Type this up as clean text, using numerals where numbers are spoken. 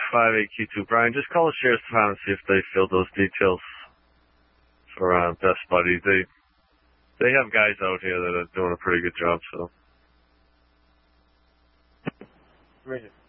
58Q2. Brian, just call the sheriff's department and see if they filled those details for Best Buddies. They have guys out here that are doing a pretty good job, so. Rated.